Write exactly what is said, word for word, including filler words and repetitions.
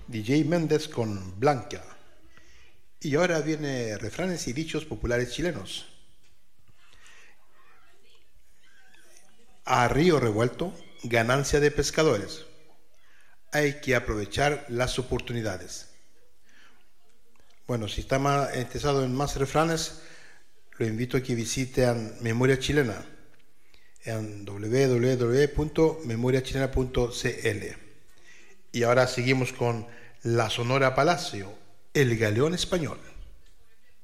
D J Méndez con Blanca. Y ahora viene refranes y dichos populares chilenos. A río revuelto, ganancia de pescadores. Hay que aprovechar las oportunidades. Bueno, si está más interesado en más refranes, lo invito a que visiten Memoria Chilena en w w w punto memoria chilena punto c l. Y ahora seguimos con La Sonora Palacio, el galeón español.